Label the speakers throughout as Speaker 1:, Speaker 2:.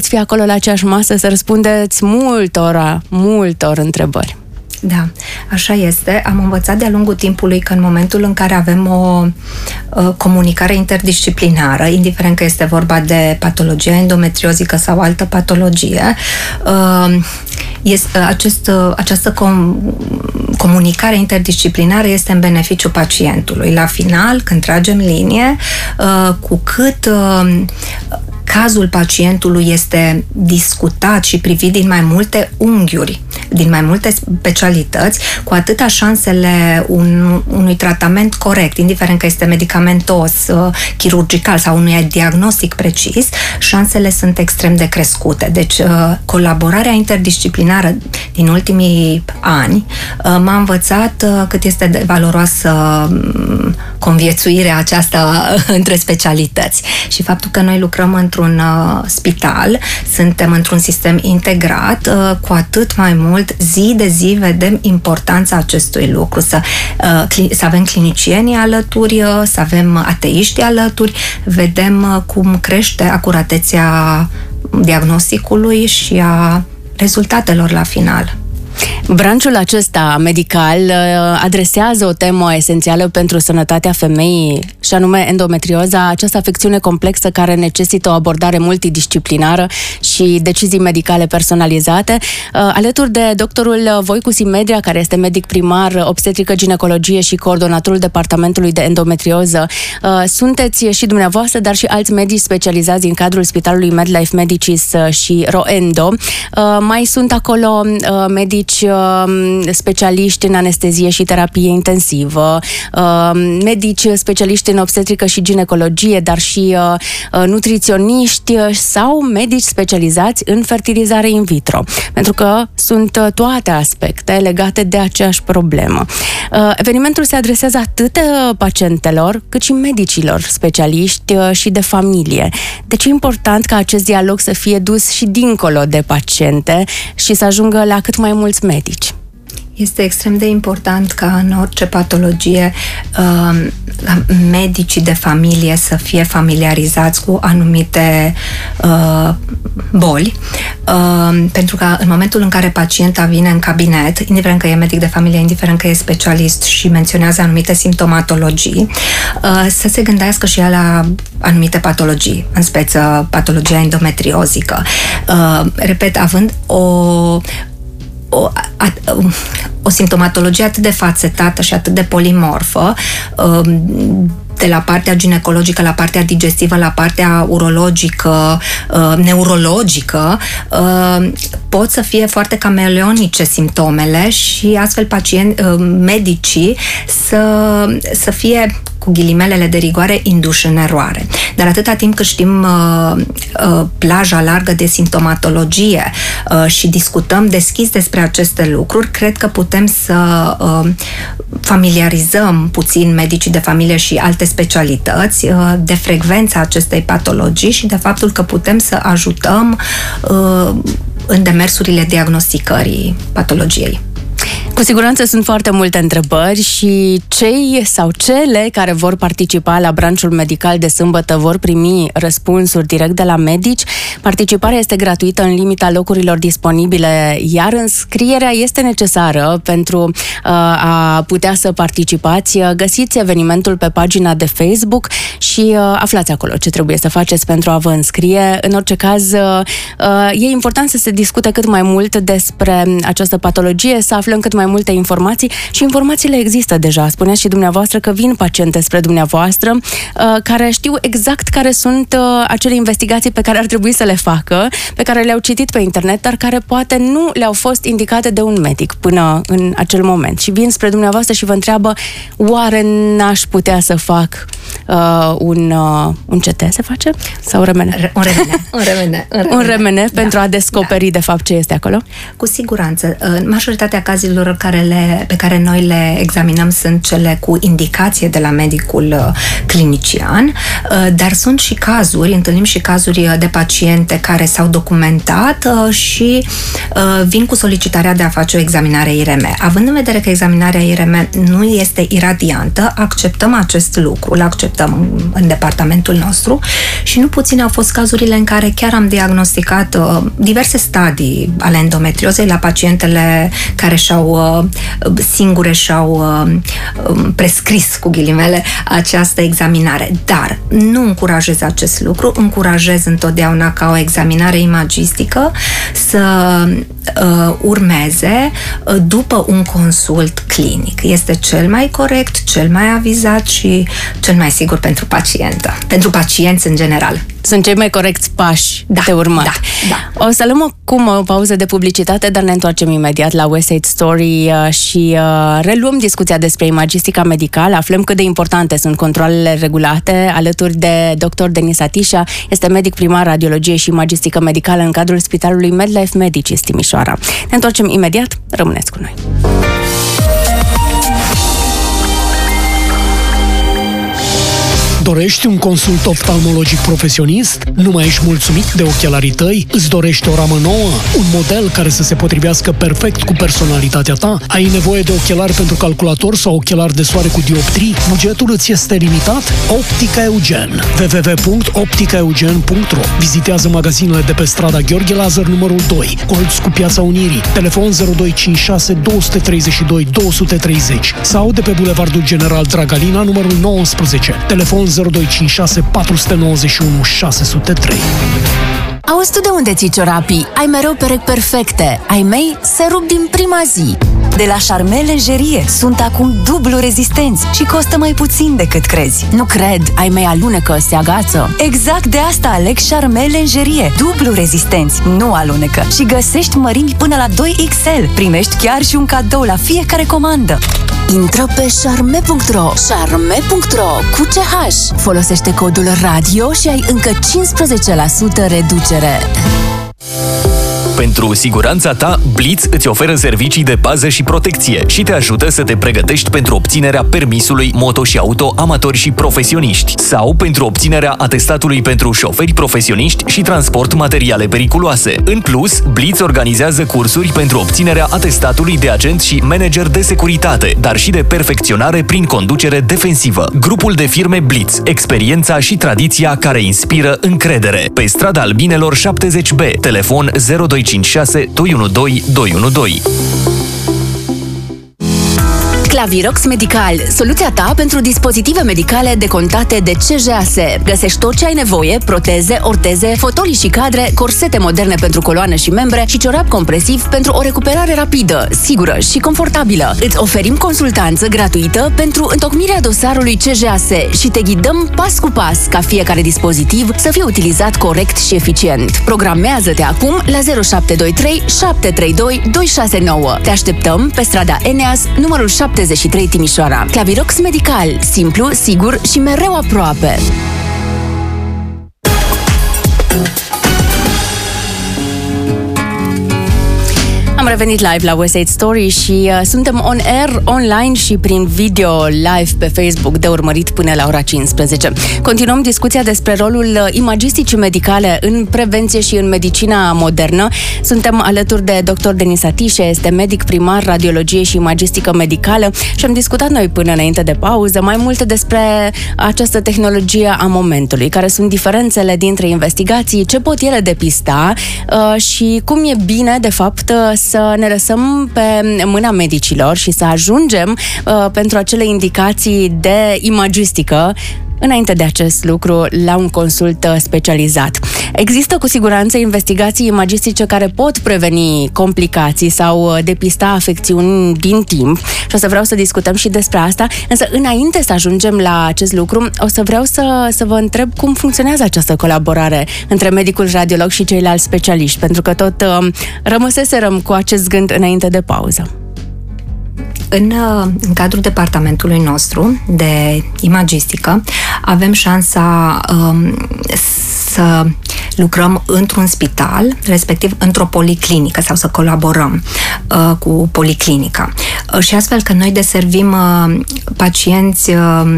Speaker 1: fi acolo la aceeași masă să răspundeți multor întrebări.
Speaker 2: Da, așa este. Am învățat de-a lungul timpului că în momentul în care avem o comunicare interdisciplinară, indiferent că este vorba de patologia endometriozică sau altă patologie, această comunicare interdisciplinară este în beneficiu pacientului. La final, când tragem linie, cu cât cazul pacientului este discutat și privit din mai multe unghiuri, din mai multe specialități, cu atâta șansele unui tratament corect, indiferent că este medicamentos, chirurgical sau unui diagnostic precis, șansele sunt extrem de crescute. Deci, colaborarea interdisciplinară din ultimii ani m-a învățat cât este de valoroasă conviețuirea aceasta între specialități. Și faptul că noi lucrăm într-un spital, suntem într-un sistem integrat, cu atât mai mult zi de zi vedem importanța acestui lucru. Să avem clinicienii alături, să avem ateiștii alături, vedem cum crește acuratețea diagnosticului și a rezultatelor la final.
Speaker 1: Branciul acesta medical adresează o temă esențială pentru sănătatea femeii, și anume endometrioza, această afecțiune complexă care necesită o abordare multidisciplinară și decizii medicale personalizate. Alături de doctorul Voicu Simedria, care este medic primar, obstetrică, ginecologie și coordonatorul departamentului de endometrioză, sunteți și dumneavoastră, dar și alți medici specializați în cadrul Spitalului MedLife Medicis și RoEndo. Mai sunt acolo medici specialiști în anestezie și terapie intensivă, medici specialiști în obstetrică și ginecologie, dar și nutriționiști sau medici specializați în fertilizare in vitro, pentru că sunt toate aspecte legate de aceeași problemă. Evenimentul se adresează atât pacientelor, cât și medicilor specialiști și de familie. Deci e important ca acest dialog să fie dus și dincolo de paciente și să ajungă la cât mai mulți medici.
Speaker 2: Este extrem de important ca în orice patologie medicii de familie să fie familiarizați cu anumite boli, pentru că în momentul în care pacienta vine în cabinet, indiferent că e medic de familie, indiferent că e specialist și menționează anumite simptomatologii, să se gândească și ea la anumite patologii, în speță patologia endometriozică. Repet, având o simptomatologie atât de fațetată și atât de polimorfă, de la partea ginecologică, la partea digestivă, la partea urologică, neurologică, pot să fie foarte cameleonice simptomele și astfel medicii să fie, cu ghilimelele de rigoare, induși în eroare. Dar atâta timp cât știm plaja largă de simptomatologie și discutăm deschis despre aceste lucruri, cred că putem să familiarizăm puțin medicii de familie și alte specialități de frecvența acestei patologii și de faptul că putem să ajutăm în demersurile diagnosticării patologiei.
Speaker 1: Cu siguranță sunt foarte multe întrebări și cei sau cele care vor participa la branciul medical de sâmbătă vor primi răspunsuri direct de la medici. Participarea este gratuită în limita locurilor disponibile, iar înscrierea este necesară pentru a putea să participați. Găsiți evenimentul pe pagina de Facebook și aflați acolo ce trebuie să faceți pentru a vă înscrie. În orice caz, e important să se discute cât mai mult despre această patologie, să aflăm cât mai multe informații și informațiile există deja. Spuneați și dumneavoastră că vin paciente spre dumneavoastră care știu exact care sunt acele investigații pe care ar trebui să le facă, pe care le-au citit pe internet, dar care poate nu le-au fost indicate de un medic până în acel moment. Și vin spre dumneavoastră și vă întreabă: oare n-aș putea să fac un CT, se face? Sau remene? Un remene pentru a descoperi de fapt ce este acolo?
Speaker 2: Cu siguranță. În majoritatea cazurilor pe care noi le examinăm sunt cele cu indicație de la medicul clinician, dar sunt și cazuri, întâlnim și cazuri de paciente care s-au documentat și vin cu solicitarea de a face o examinare IRM. Având în vedere că examinarea IRM nu este iradiantă, acceptăm acest lucru, acceptăm în departamentul nostru și nu puține au fost cazurile în care chiar am diagnosticat diverse stadii ale endometriozei la pacientele care singure și-au prescris, cu ghilimele, această examinare. Dar nu încurajez acest lucru, încurajez întotdeauna ca o examinare imagistică să urmeze după un consult clinic. Este cel mai corect, cel mai avizat și cel mai sigur pentru pacientă, pentru pacienți în general.
Speaker 1: Sunt cei mai corecți pași de urmat.
Speaker 2: Da.
Speaker 1: O să luăm acum o pauză de publicitate, dar ne întoarcem imediat la West Side Story și reluăm discuția despre imagistica medicală. Aflăm cât de importante sunt controalele regulate. Alături de dr. Denisa Tișa, este medic primar radiologie și imagistică medicală în cadrul Spitalului MedLife Medicis Timișoara. Ne întoarcem imediat, rămâneți cu noi.
Speaker 3: Dorești un consult oftalmologic profesionist? Nu mai ești mulțumit de ochelarii tăi? Îți dorești o ramă nouă? Un model care să se potrivească perfect cu personalitatea ta? Ai nevoie de ochelari pentru calculator sau ochelari de soare cu dioptrii? Bugetul îți este limitat? Optica Eugen. www.opticaeugen.ro. Vizitează magazinele de pe strada Gheorghe Lazar numărul 2, colț cu Piața Unirii, telefon 0256 232 230 sau de pe Bulevardul General Dragalina numărul 19, telefon 0256 491 603.
Speaker 4: Auzi tu de unde ții ciorapii? Ai mereu perechi perfecte. Ai mei se rup din prima zi. De la Charme Lingerie sunt acum dublu rezistenți și costă mai puțin decât crezi.
Speaker 1: Nu cred, ai mei alunecă, se agață.
Speaker 4: Exact de asta aleg Charme Lingerie. Dublu rezistenți, nu alunecă. Și găsești mărimi până la 2XL. Primești chiar și un cadou la fiecare comandă.
Speaker 1: Intră pe charme.ro. Charme.ro cu CH. Folosește codul radio și ai încă 15% reducere.
Speaker 5: Pentru siguranța ta, Blitz îți oferă servicii de bază și protecție și te ajută să te pregătești pentru obținerea permisului moto și auto amatori și profesioniști sau pentru obținerea atestatului pentru șoferi profesioniști și transport materiale periculoase. În plus, Blitz organizează cursuri pentru obținerea atestatului de agent și manager de securitate, dar și de perfecționare prin conducere defensivă. Grupul de firme Blitz, experiența și tradiția care inspiră încredere. Pe strada Albinelor 70B, telefon 0256 212 212.
Speaker 1: Clavirox Medical, soluția ta pentru dispozitive medicale decontate de CJAS. Găsești tot ce ai nevoie: proteze, orteze, fotolii și cadre, corsete moderne pentru coloană și membre și ciorap compresiv pentru o recuperare rapidă, sigură și confortabilă. Îți oferim consultanță gratuită pentru întocmirea dosarului CJAS și te ghidăm pas cu pas ca fiecare dispozitiv să fie utilizat corect și eficient. Programează-te acum la 0723 732 269. Te așteptăm pe strada Eneas, numărul 73 Timișoara. Clavirox Medical, simplu, sigur și mereu aproape. Am revenit live la West Side Story și suntem on air, online și prin video live pe Facebook, de urmărit până la ora 15. Continuăm discuția despre rolul imagisticii medicale în prevenție și în medicina modernă. Suntem alături de dr. Denisa Tișa, este medic primar radiologie și imagistică medicală și am discutat noi până înainte de pauză mai multe despre această tehnologie a momentului, care sunt diferențele dintre investigații, ce pot ele depista și cum e bine, de fapt, să ne lăsăm pe mâna medicilor și să ajungem pentru acele indicații de imagistică înainte de acest lucru la un consult specializat. Există cu siguranță investigații imagistice care pot preveni complicații sau depista afecțiuni din timp și o să vreau să discutăm și despre asta, însă înainte să ajungem la acest lucru, o să vreau să vă întreb cum funcționează această colaborare între medicul radiolog și ceilalți specialiști, pentru că tot rămăseserăm cu acest gând înainte de pauză.
Speaker 2: În cadrul departamentului nostru de imagistică avem șansa să lucrăm într-un spital, respectiv într-o policlinică sau să colaborăm cu policlinica. Și astfel că noi deservim pacienți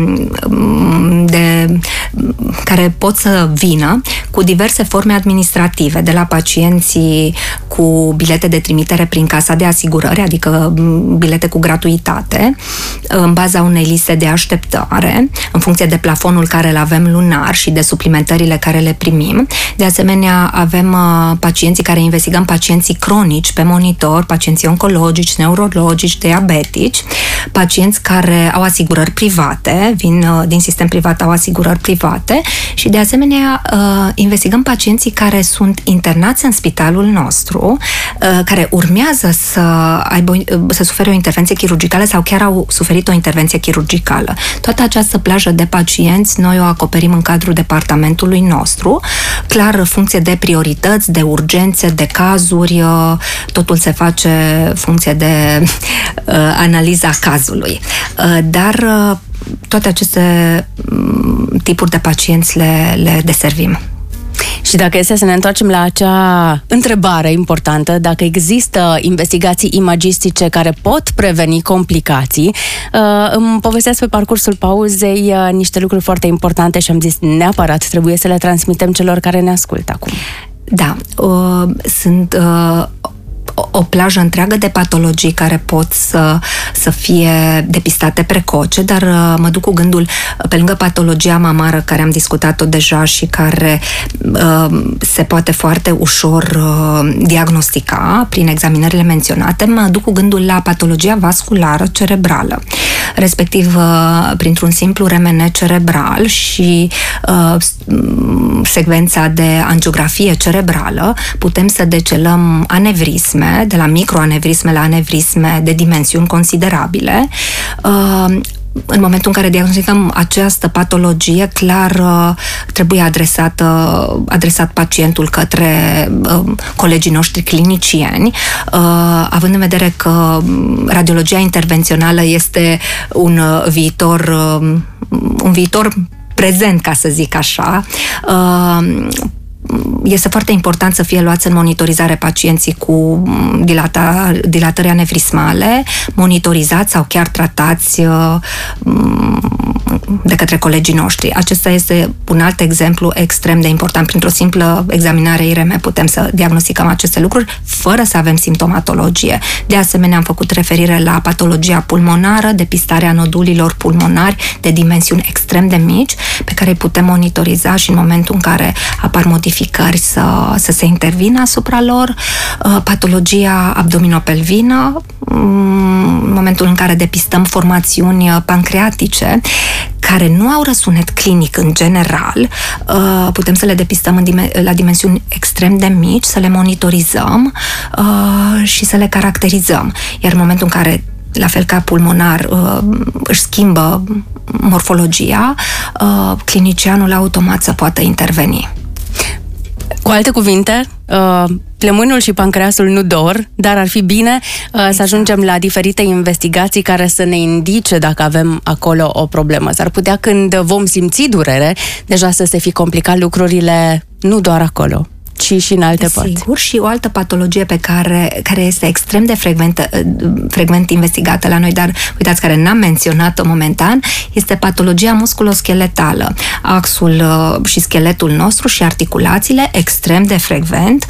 Speaker 2: care pot să vină cu diverse forme administrative, de la pacienții cu bilete de trimitere prin casa de asigurări, adică bilete cu gratuitate, în baza unei liste de așteptare, în funcție de plafonul care îl avem lunar și de suplimentările care le primim. De asemenea, avem pacienții care investigăm, pacienții cronici pe monitor, pacienții oncologici, neurologici, diabetici, pacienți care au asigurări private, vin din sistem privat, au asigurări private și de asemenea investigăm pacienții care sunt internați în spitalul nostru, care urmează să sufere o intervenție chirurgicală sau chiar au suferit o intervenție chirurgicală. Toată această plajă de pacienți noi o acoperim în cadrul departamentului nostru, clar în funcție de priorități, de urgențe, de cazuri, totul se face în funcție de analiza cazului. Dar toate aceste tipuri de pacienți le deservim.
Speaker 1: Și dacă este să ne întoarcem la acea întrebare importantă, dacă există investigații imagistice care pot preveni complicații, îmi povestesc pe parcursul pauzei niște lucruri foarte importante și am zis neapărat trebuie să le transmitem celor care ne ascultă acum.
Speaker 2: Da, sunt o plajă întreagă de patologii care pot să fie depistate precoce, dar mă duc cu gândul, pe lângă patologia mamară, care am discutat-o deja și care se poate foarte ușor diagnostica prin examinările menționate, mă duc cu gândul la patologia vasculară cerebrală, respectiv printr-un simplu RMN cerebral și secvența de angiografie cerebrală putem să decelăm anevrisme, de la microanevrisme la anevrisme de dimensiuni considerabile. În momentul în care diagnosticăm această patologie, clar trebuie adresat pacientul către colegii noștri clinicieni, având în vedere că radiologia intervențională este un viitor prezent, ca să zic așa. Este foarte important să fie luați în monitorizare pacienții cu dilatări anevrismale, monitorizați sau chiar tratați de către colegii noștri. Acesta este un alt exemplu extrem de important. Printr-o simplă examinare IRM putem să diagnosticăm aceste lucruri fără să avem simptomatologie. De asemenea, am făcut referire la patologia pulmonară, depistarea nodulilor pulmonari de dimensiuni extrem de mici, pe care îi putem monitoriza și în momentul în care apar modificări să se intervină asupra lor. Patologia abdominopelvină, în momentul în care depistăm formațiuni pancreatice care nu au răsunet clinic în general, putem să le depistăm la dimensiuni extrem de mici, să le monitorizăm și să le caracterizăm. Iar în momentul în care, la fel ca pulmonar, își schimbă morfologia, clinicianul automat să poată interveni.
Speaker 1: Cu alte cuvinte, plămânul și pancreasul nu dor, dar ar fi bine să ajungem la diferite investigații care să ne indice dacă avem acolo o problemă. S-ar putea, când vom simți durere, deja să se fi complicat lucrurile nu doar acolo, ci și în alte părți.
Speaker 2: Sigur, și o altă patologie pe care este extrem de frecvent investigată la noi, dar uitați, care n-am menționat-o momentan, este patologia musculoscheletală. Axul și scheletul nostru și articulațiile extrem de frecvent,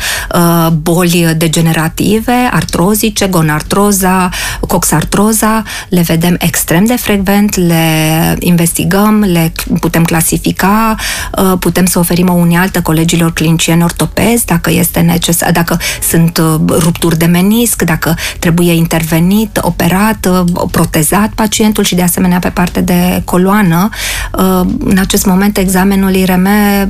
Speaker 2: boli degenerative, artrozice, gonartroza, coxartroza, le vedem extrem de frecvent, le investigăm, le putem clasifica, putem să oferim o unealtă colegilor clinicieni ortopedi dacă este necesar, dacă sunt rupturi de menisc, dacă trebuie intervenit, operat, protezat pacientul și de asemenea pe parte de coloană. În acest moment examenul IRM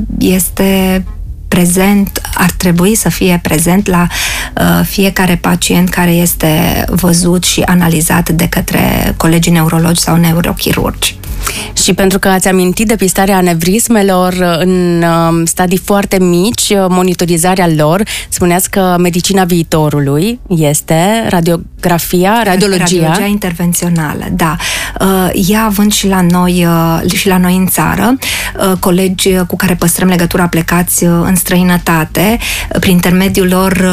Speaker 2: este prezent, ar trebui să fie prezent la fiecare pacient care este văzut și analizat de către colegii neurologi sau neurochirurgi.
Speaker 1: Și pentru că ați amintit depistarea anevrismelor în stadii foarte mici, monitorizarea lor, spuneați că medicina viitorului este radiologia
Speaker 2: intervențională, da. Ea având și la noi în țară, colegi cu care păstrăm legătura plecați în străinătate, prin intermediul lor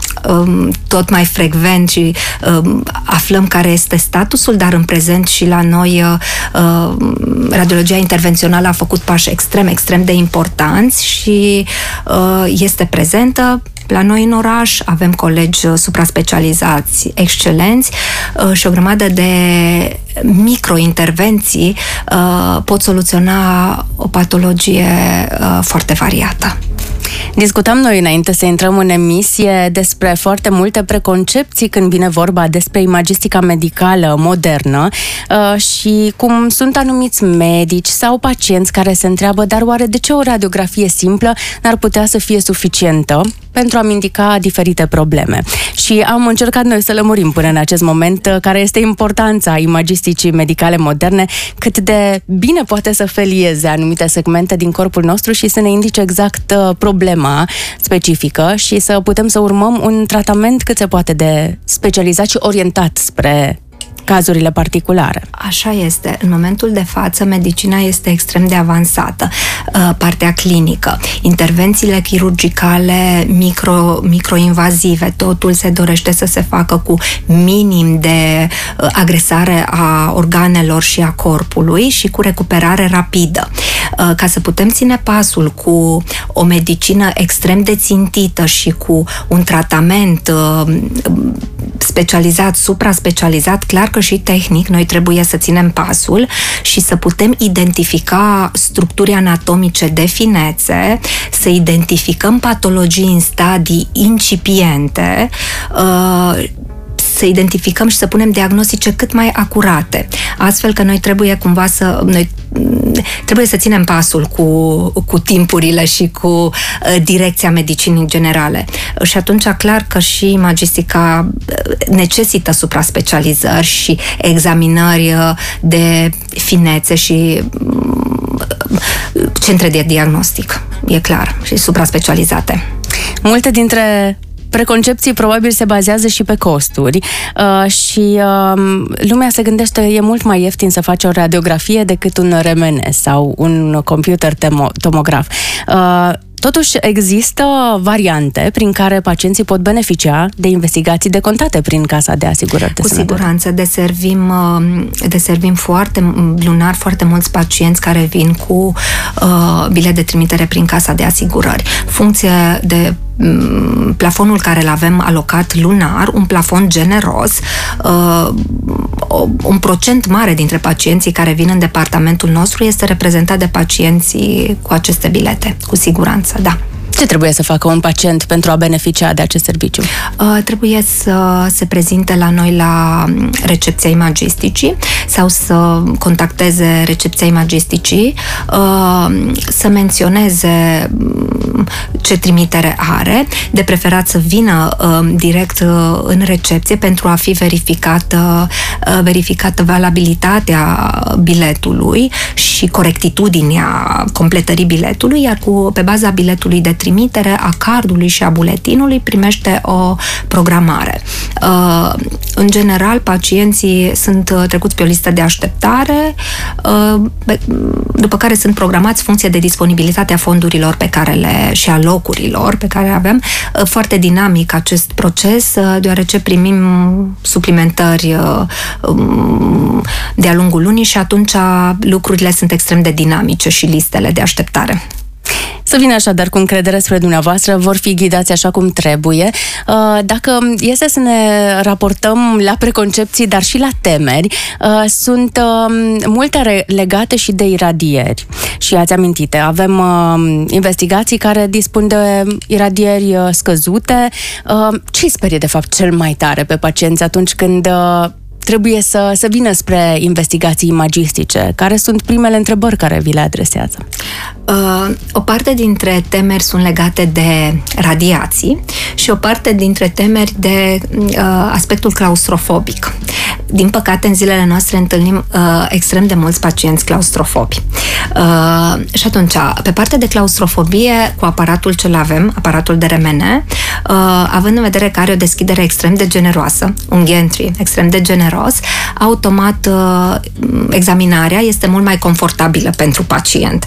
Speaker 2: tot mai frecvent și aflăm care este statusul, dar în prezent și la noi radiologia intervențională a făcut pași extrem de importanți și este prezentă. La noi în oraș avem colegi supra-specializați excelenți și o grămadă de microintervenții pot soluționa o patologie foarte variată.
Speaker 1: Discutam noi înainte să intrăm în emisie despre foarte multe preconcepții când vine vorba despre imagistica medicală modernă și cum sunt anumiți medici sau pacienți care se întreabă, dar oare de ce o radiografie simplă n-ar putea să fie suficientă pentru a-mi indica diferite probleme? Și am încercat noi să lămurim până în acest moment care este importanța imagisticii medicale moderne, cât de bine poate să felieze anumite segmente din corpul nostru și să ne indice exact problema specifică și să putem să urmăm un tratament cât se poate de specializat și orientat spre cazurile particulare.
Speaker 2: Așa este. În momentul de față, medicina este extrem de avansată. Partea clinică, intervențiile chirurgicale microinvazive, totul se dorește să se facă cu minim de agresare a organelor și a corpului și cu recuperare rapidă. Ca să putem ține pasul cu o medicină extrem de țintită și cu un tratament specializat, supra-specializat, clar că și tehnic noi trebuie să ținem pasul și să putem identifica structuri anatomice de finețe, să identificăm patologii în stadii incipiente, să identificăm și să punem diagnostice cât mai acurate. Astfel că noi trebuie să ținem pasul cu timpurile și cu direcția medicinii generale. Și atunci, clar că și imagistica necesită supra-specializări și examinări de finețe și centre de diagnostic, e clar, și supra-specializate.
Speaker 1: Multe dintre preconcepții probabil se bazează și pe costuri și lumea se gândește e mult mai ieftin să faci o radiografie decât un RMN sau un computer tomograf. Totuși există variante prin care pacienții pot beneficia de investigații decontate prin Casa de Asigurări de Sănătate.
Speaker 2: Cu siguranță deservim lunar foarte mulți pacienți care vin cu bilet de trimitere prin Casa de Asigurări. Funcție de plafonul care îl avem alocat lunar, un plafon generos, un procent mare dintre pacienții care vin în departamentul nostru este reprezentat de pacienții cu aceste bilete, cu siguranță, da.
Speaker 1: Ce trebuie să facă un pacient pentru a beneficia de acest serviciu?
Speaker 2: Trebuie să se prezinte la noi la recepția imagisticii sau să contacteze recepția imagisticii, să menționeze ce trimitere are, de preferat să vină direct în recepție pentru a fi verificată valabilitatea biletului și corectitudinea completării biletului, iar pe baza biletului de trimitere, a cardului și a buletinului primește o programare. În general, pacienții sunt trecuți pe o listă de așteptare, după care sunt programați funcție de disponibilitatea fondurilor și a locurilor pe care avem. Foarte dinamic acest proces, deoarece primim suplimentări de-a lungul lunii și atunci lucrurile sunt extrem de dinamice și listele de așteptare.
Speaker 1: Să vină așadar cu încredere spre dumneavoastră, vor fi ghidați așa cum trebuie. Dacă este să ne raportăm la preconcepții, dar și la temeri, sunt multe legate și de iradieri. Și ați amintite, avem investigații care dispun de iradieri scăzute. Ce îi sperie de fapt cel mai tare pe pacienți atunci când trebuie să vină spre investigații imagistice? Care sunt primele întrebări care vi le adresează?
Speaker 2: O parte dintre temeri sunt legate de radiații și o parte dintre temeri de aspectul claustrofobic. Din păcate, în zilele noastre întâlnim extrem de mulți pacienți claustrofobi. Și atunci, pe partea de claustrofobie, cu aparatul ce avem, aparatul de RMN, având în vedere că are o deschidere extrem de generoasă, un gantry extrem de generos, automat examinarea este mult mai confortabilă pentru pacient.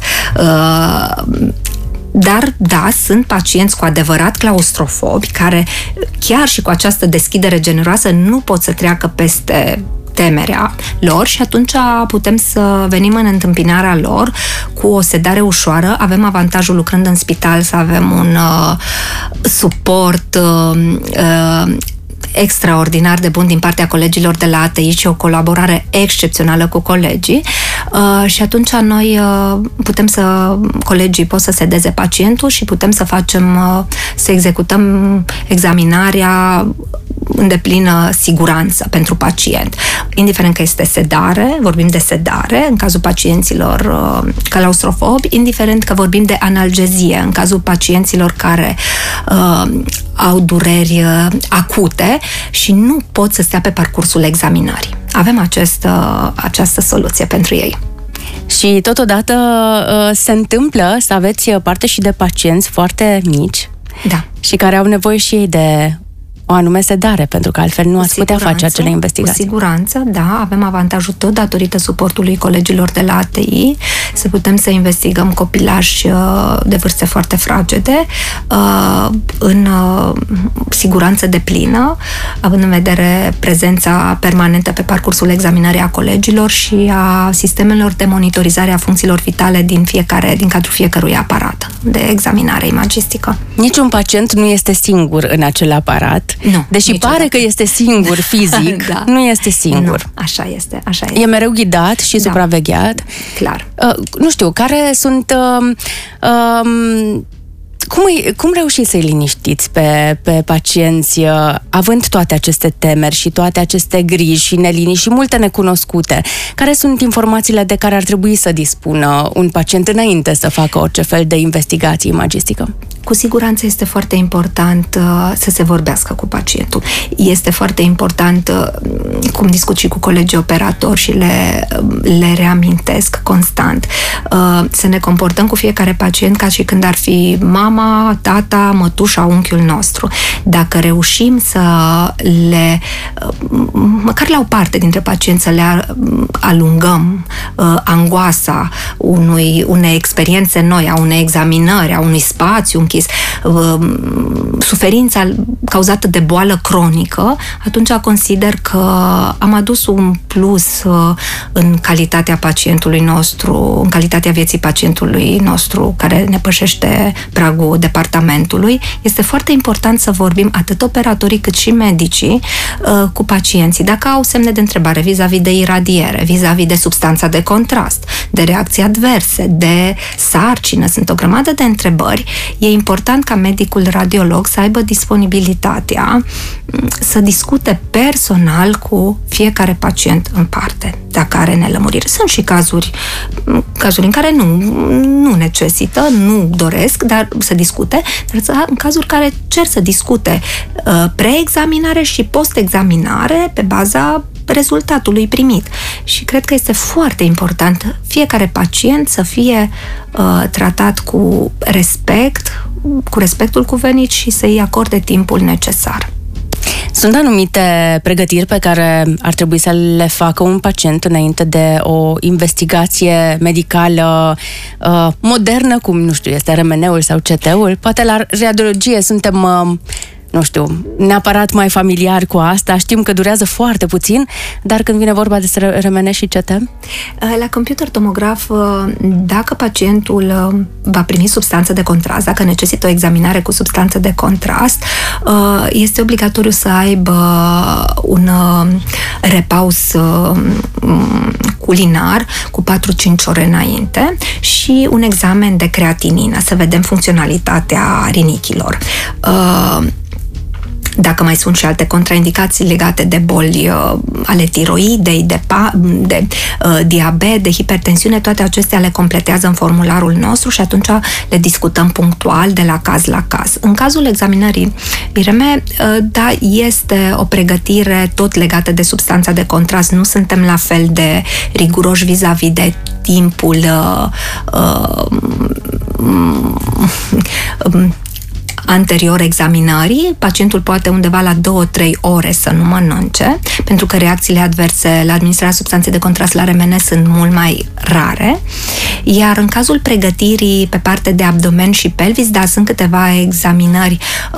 Speaker 2: Dar, da, sunt pacienți cu adevărat claustrofobi care, chiar și cu această deschidere generoasă, nu pot să treacă peste temerea lor și atunci putem să venim în întâmpinarea lor cu o sedare ușoară. Avem avantajul, lucrând în spital, să avem un suport extraordinar de bun din partea colegilor de la ATI și o colaborare excepțională cu colegii și atunci noi colegii pot să sedeze pacientul și putem să să executăm examinarea în deplină siguranță pentru pacient. Indiferent că este sedare, vorbim de sedare în cazul pacienților claustrofobi, indiferent că vorbim de analgezie în cazul pacienților care au dureri acute și nu pot să stea pe parcursul examinării. Avem această soluție pentru ei.
Speaker 1: Și totodată se întâmplă să aveți parte și de pacienți foarte mici,
Speaker 2: da,
Speaker 1: și care au nevoie și ei de o anume sedare, pentru că altfel nu ați putea face acele investigații.
Speaker 2: Cu siguranță, da, avem avantajul tot datorită suportului colegilor de la ATI, să putem să investigăm copilași de vârste foarte fragede în siguranță deplină, având în vedere prezența permanentă pe parcursul examinării a colegilor și a sistemelor de monitorizare a funcțiilor vitale din cadrul fiecărui aparat de examinare imagistică.
Speaker 1: Niciun pacient nu este singur în acel aparat.
Speaker 2: Nu,
Speaker 1: deși
Speaker 2: niciodată.
Speaker 1: Pare că este singur fizic,
Speaker 2: da,
Speaker 1: nu este singur.
Speaker 2: Nu, așa este.
Speaker 1: E mereu ghidat și supravegheat.
Speaker 2: Clar.
Speaker 1: Nu știu, care sunt... Cum reușiți să-i liniștiți pe pacienți, având toate aceste temeri și toate aceste griji și neliniști și multe necunoscute? Care sunt informațiile de care ar trebui să dispună un pacient înainte să facă orice fel de investigație imagistică?
Speaker 2: Cu siguranță este foarte important să se vorbească cu pacientul. Este foarte important, cum discut și cu colegii operatori și le reamintesc constant, să ne comportăm cu fiecare pacient ca și când ar fi mama, tata, mătușa, unchiul nostru. Dacă reușim să măcar la o parte dintre pacienți, să le alungăm angoasa unei experiențe noi, a unei examinări, a unui spațiu închis, suferința cauzată de boală cronică, atunci consider că am adus un plus în calitatea pacientului nostru, în calitatea vieții pacientului nostru care ne pășește pragul departamentului. Este foarte important să vorbim, atât operatorii cât și medicii, cu pacienții. Dacă au semne de întrebare vis-a-vis de iradiere, vis-a-vis de substanța de contrast, de reacții adverse, de sarcină, sunt o grămadă de întrebări, e important ca medicul radiolog să aibă disponibilitatea să discute personal cu fiecare pacient în parte, dacă are nelămuriri. Sunt și cazuri în care nu necesită, nu doresc, dar să discute, dar în cazuri care cer să discute preexaminare și postexaminare pe baza rezultatului primit. Și cred că este foarte important fiecare pacient să fie tratat cu respectul cuvenit și să-i acorde timpul necesar.
Speaker 1: Sunt anumite pregătiri pe care ar trebui să le facă un pacient înainte de o investigație medicală modernă, cum, nu știu, este RMN-ul sau CT-ul? Poate la radiologie suntem... nu știu, neapărat mai familiar cu asta, știm că durează foarte puțin, dar când vine vorba despre RMN și CT?
Speaker 2: La computer tomograf, dacă pacientul va primi substanță de contrast, dacă necesită o examinare cu substanță de contrast, este obligatoriu să aibă un repaus culinar cu 4-5 ore înainte și un examen de creatinină, să vedem funcționalitatea rinichilor. Dacă mai sunt și alte contraindicații legate de boli ale tiroidei, de diabet, de hipertensiune, toate acestea le completează în formularul nostru și atunci le discutăm punctual de la caz la caz. În cazul examinării IRM, da, este o pregătire tot legată de substanța de contrast. Nu suntem la fel de riguroși vis-a-vis de timpul anterior examinării. Pacientul poate undeva la 2-3 ore să nu mănânce, pentru că reacțiile adverse la administrarea substanței de contrast la RMN sunt mult mai rare. Iar în cazul pregătirii pe parte de abdomen și pelvis, da, sunt câteva examinări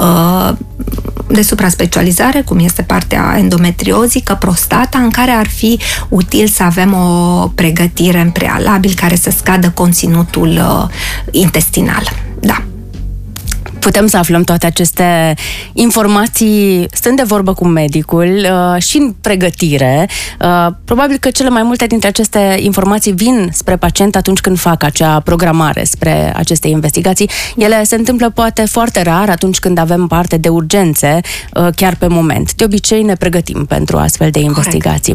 Speaker 2: de supraspecializare, cum este partea endometriozică, prostata, în care ar fi util să avem o pregătire în prealabil care să scadă conținutul intestinal. Da.
Speaker 1: Putem să aflăm toate aceste informații stând de vorbă cu medicul și în pregătire. Probabil că cele mai multe dintre aceste informații vin spre pacient atunci când fac acea programare spre aceste investigații. Ele se întâmplă poate foarte rar atunci când avem parte de urgențe, chiar pe moment. De obicei ne pregătim pentru astfel de investigații.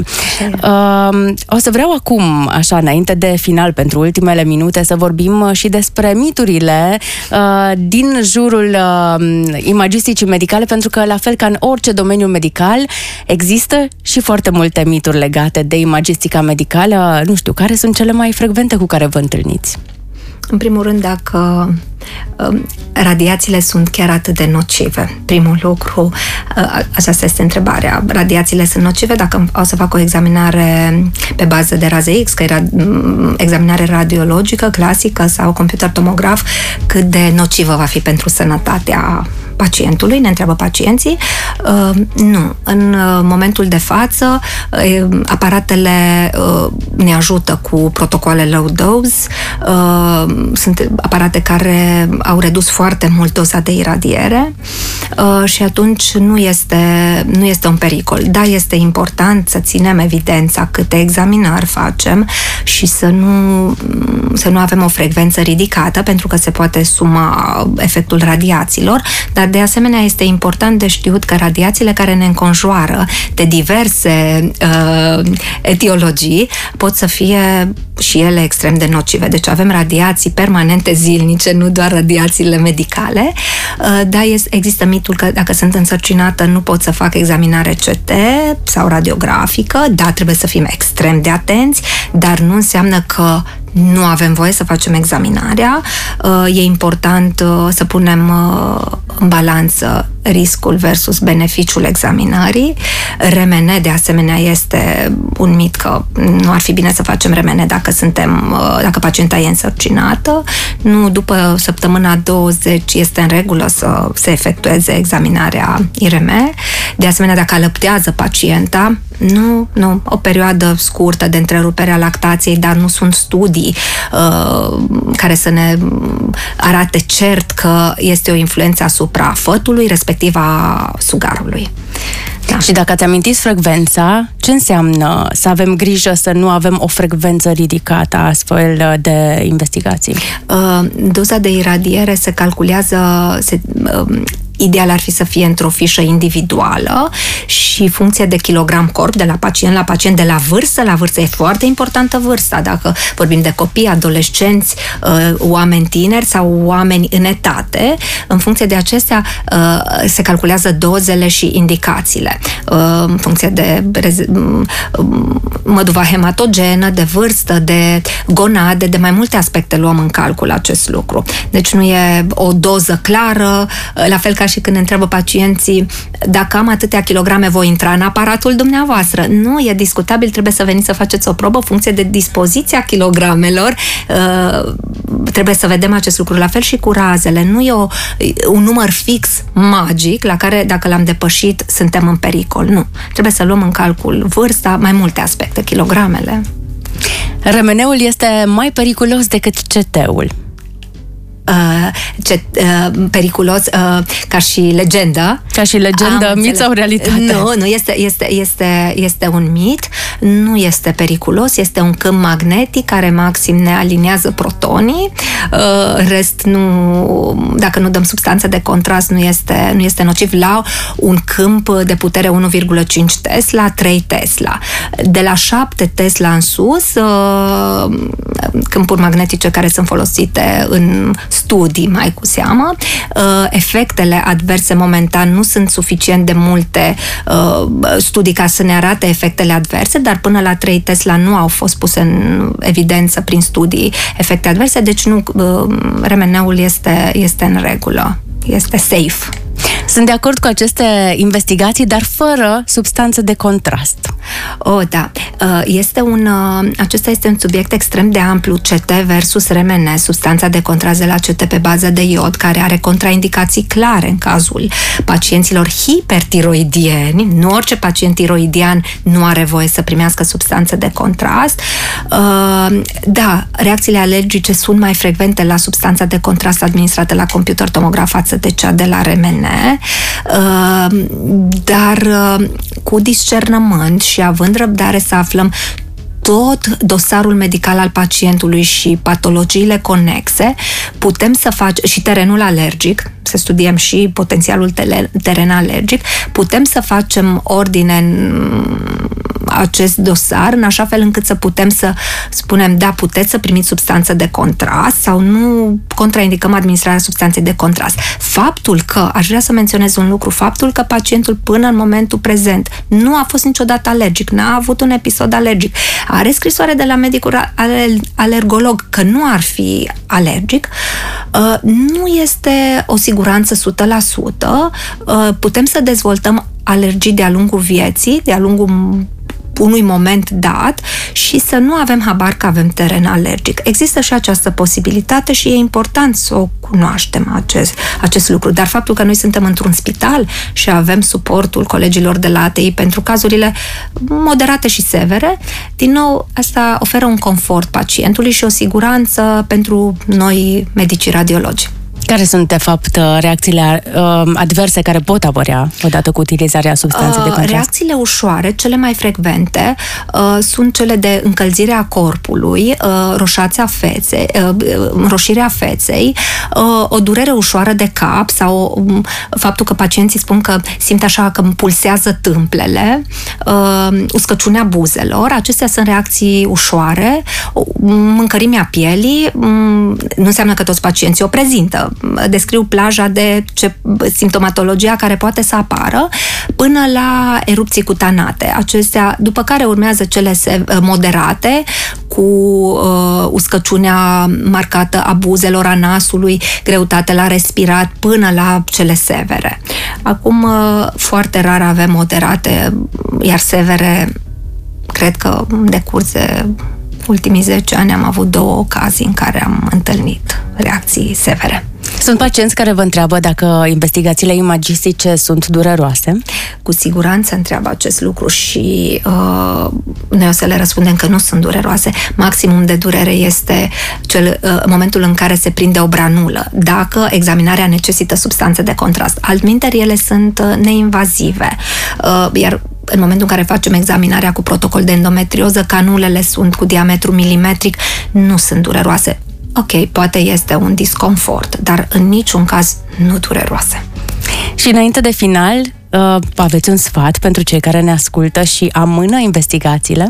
Speaker 1: O să vreau acum, așa, înainte de final, pentru ultimele minute, să vorbim și despre miturile din jurul imagisticii medicale, pentru că, la fel ca în orice domeniu medical, există și foarte multe mituri legate de imagistica medicală. Nu știu, care sunt cele mai frecvente cu care vă întâlniți?
Speaker 2: În primul rând, dacă radiațiile sunt chiar atât de nocive. Primul lucru, aceasta este întrebarea. Radiațiile sunt nocive? Dacă o să fac o examinare pe bază de raze X, că e examinare radiologică, clasică sau computer tomograf, cât de nocivă va fi pentru sănătatea pacientului, ne întreabă pacienții. Nu. În momentul de față, aparatele ne ajută cu protocoale low dose. Sunt aparate care au redus foarte mult doza de iradiere și atunci nu este un pericol. Da, este important să ținem evidența câte examinări facem și să nu avem o frecvență ridicată, pentru că se poate suma efectul radiațiilor, dar de asemenea este important de știut că radiațiile care ne înconjoară de diverse etiologii pot să fie și ele extrem de nocive. Deci avem radiații permanente zilnice, nu doar radiațiile medicale. Da, există mitul că dacă sunt însărcinată nu pot să fac examinare CT sau radiografică. Da, trebuie să fim extrem de atenți, dar nu înseamnă că nu avem voie să facem examinarea. E important să punem în balanță riscul versus beneficiul examinării. RMN, de asemenea, este un mit că nu ar fi bine să facem RMN dacă pacienta e însărcinată. Nu, după săptămâna 20 este în regulă să se efectueze examinarea IRM. De asemenea, dacă alăptează pacienta, nu, o perioadă scurtă de întrerupere a lactației, dar nu sunt studii care să ne arate cert că este o influență asupra fătului, respectiv a sugarului. Da.
Speaker 1: Și dacă ați amintit frecvența, ce înseamnă să avem grijă să nu avem o frecvență ridicată astfel de investigații?
Speaker 2: Doza de iradiere se calculează, ideal ar fi să fie într-o fișă individuală și funcție de kilogram corp, de la pacient, de la vârstă la vârstă. E foarte importantă vârsta, dacă vorbim de copii, adolescenți, oameni tineri sau oameni în etate. În funcție de acestea se calculează dozele și indicațiile. În funcție de măduva hematogenă, de vârstă, de gonade, de mai multe aspecte luăm în calcul acest lucru. Deci nu e o doză clară, la fel ca și când întreabă pacienții dacă am atâtea kilograme, voi intra în aparatul dumneavoastră. Nu, e discutabil, trebuie să veniți să faceți o probă, funcție de dispoziția kilogramelor. Trebuie să vedem acest lucru. La fel și cu razele. Nu e un număr fix, magic, la care, dacă l-am depășit, suntem în pericol. Nu. Trebuie să luăm în calcul vârsta, mai multe aspecte, kilogramele.
Speaker 1: RMN-ul este mai periculos decât CT-ul.
Speaker 2: periculos ca și legendă.
Speaker 1: Ca și legendă, mit sau realitate?
Speaker 2: Nu, este un mit, nu este periculos, este un câmp magnetic care maxim ne aliniază protonii, rest nu, dacă nu dăm substanțe de contrast, nu este nociv la un câmp de putere 1,5 Tesla, 3 Tesla. De la 7 Tesla în sus, câmpuri magnetice care sunt folosite în studii mai cu seamă, efectele adverse momentan nu sunt suficient de multe studii ca să ne arate efectele adverse, dar până la 3 Tesla nu au fost puse în evidență prin studii efecte adverse, deci nu, remeneul este în regulă, este safe.
Speaker 1: Sunt de acord cu aceste investigații, dar fără substanțe de contrast.
Speaker 2: Da. Acesta este un subiect extrem de amplu, CT versus RMN, substanța de contrast de la CT pe bază de iod, care are contraindicații clare în cazul pacienților hipertiroidieni. Nu orice pacient tiroidian nu are voie să primească substanțe de contrast. Da, reacțiile alergice sunt mai frecvente la substanța de contrast administrată la computer tomograf față de cea de la RMN, dar cu discernământ și având răbdare să aflăm tot dosarul medical al pacientului și patologiile conexe, putem să facem și terenul alergic, să studiem și potențialul teren alergic, putem să facem ordine în acest dosar, în așa fel încât să putem să spunem, da, puteți să primiți substanță de contrast sau nu contraindicăm administrarea substanței de contrast. Faptul că, aș vrea să menționez un lucru, faptul că pacientul până în momentul prezent nu a fost niciodată alergic, n-a avut un episod alergic, are scrisoare de la medicul alergolog că nu ar fi alergic, nu este o siguranță 100%. Putem să dezvoltăm alergii de-a lungul vieții, de-a lungul unui moment dat și să nu avem habar că avem teren alergic. Există și această posibilitate și e important să o cunoaștem acest lucru. Dar faptul că noi suntem într-un spital și avem suportul colegilor de la ATI pentru cazurile moderate și severe, din nou, asta oferă un confort pacientului și o siguranță pentru noi medicii radiologi.
Speaker 1: Care sunt, de fapt, reacțiile adverse care pot apărea odată cu utilizarea substanței de contrast?
Speaker 2: Reacțiile ușoare, cele mai frecvente, sunt cele de încălzire a corpului, roșirea feței, o durere ușoară de cap sau faptul că pacienții spun că simt așa că îmi pulsează tâmplele, uscăciunea buzelor. Acestea sunt reacții ușoare. Mâncărimea pielii nu înseamnă că toți pacienții o prezintă. Descriu plaja de simptomatologia care poate să apară, până la erupții cutanate. Acestea, după care urmează cele moderate, cu uscăciunea marcată a buzelor, a nasului, greutate la respirat, până la cele severe. Acum, foarte rar avem moderate, iar severe, cred că în decurs de ultimii 10 ani am avut 2 ocazii în care am întâlnit reacții severe.
Speaker 1: Sunt pacienți care vă întreabă dacă investigațiile imagistice sunt dureroase?
Speaker 2: Cu siguranță întreabă acest lucru și noi o să le răspundem că nu sunt dureroase. Maximum de durere este momentul în care se prinde o branulă, dacă examinarea necesită substanțe de contrast. Altminteri, ele sunt neinvazive. Iar în momentul în care facem examinarea cu protocol de endometrioză, canulele sunt cu diametru milimetric, nu sunt dureroase. Ok, poate este un disconfort, dar în niciun caz nu dureroase.
Speaker 1: Și înainte de final, aveți un sfat pentru cei care ne ascultă și amână investigațiile?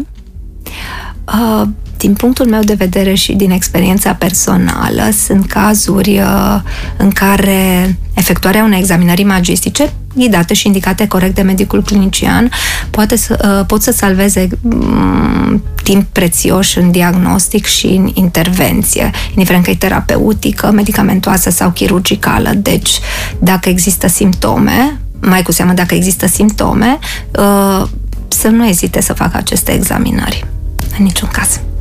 Speaker 2: Din punctul meu de vedere și din experiența personală, sunt cazuri în care efectuarea unei examinări imagistice, ghidate și indicate corect de medicul clinician, pot să salveze timp prețios în diagnostic și în intervenție, indiferent că e terapeutică, medicamentoasă sau chirurgicală. Deci, dacă există simptome, mai cu seamă dacă există simptome, să nu ezite să facă aceste examinări. În niciun caz.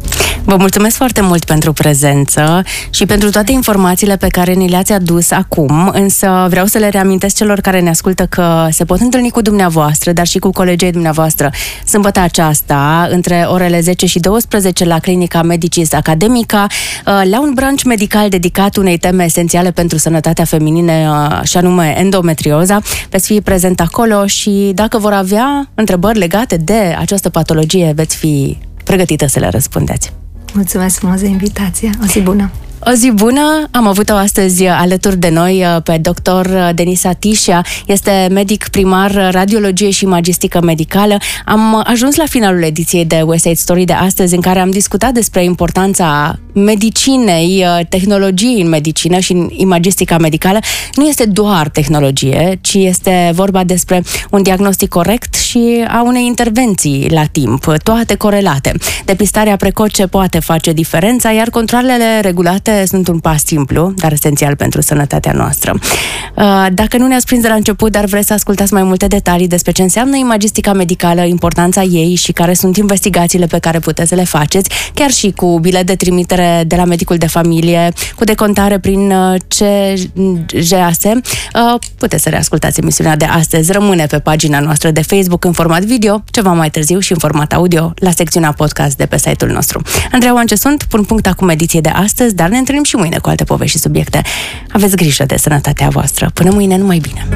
Speaker 1: Vă mulțumesc foarte mult pentru prezență și pentru toate informațiile pe care ni le-ați adus acum, însă vreau să le reamintesc celor care ne ascultă că se pot întâlni cu dumneavoastră, dar și cu colegii dumneavoastră sâmbătă aceasta, între orele 10 și 12 la Clinica Medicis Academica, la un branch medical dedicat unei teme esențiale pentru sănătatea feminină, și anume endometrioza. Veți fi prezent acolo și dacă vor avea întrebări legate de această patologie, veți fi pregătită să le răspundeți.
Speaker 2: Mulțumesc frumos de invitație. O zi bună!
Speaker 1: O zi bună! Am avut-o astăzi alături de noi pe dr. Denisa Tișea. Este medic primar radiologie și imagistică medicală. Am ajuns la finalul ediției de West Side Story de astăzi, în care am discutat despre importanța medicinei, tehnologiei în medicină și în imagistica medicală. Nu este doar tehnologie, ci este vorba despre un diagnostic corect și a unei intervenții la timp, toate corelate. Depistarea precoce poate face diferența, iar controalele regulate sunt un pas simplu, dar esențial pentru sănătatea noastră. Dacă nu ne-ați prins de la început, dar vreți să ascultați mai multe detalii despre ce înseamnă imagistica medicală, importanța ei și care sunt investigațiile pe care puteți să le faceți, chiar și cu bilet de trimitere de la medicul de familie, cu decontare prin CGAS, puteți să reascultați emisiunea de astăzi. Rămâne pe pagina noastră de Facebook în format video, ceva mai târziu și în format audio, la secțiunea podcast de pe site-ul nostru. Andreea Oance sunt, pun punct acum ediție de astăzi, dar ne întâlnim și mâine cu alte povești și subiecte. Aveți grijă de sănătatea voastră. Până mâine, numai bine!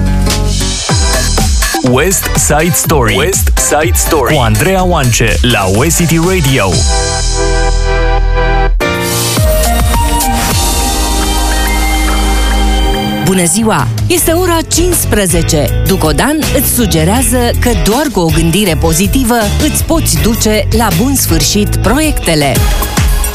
Speaker 5: West Side Story. West Side Story cu Andreea Oance la West City Radio.
Speaker 6: Bună ziua! Este ora 15. Ducodan îți sugerează că doar cu o gândire pozitivă îți poți duce la bun sfârșit proiectele.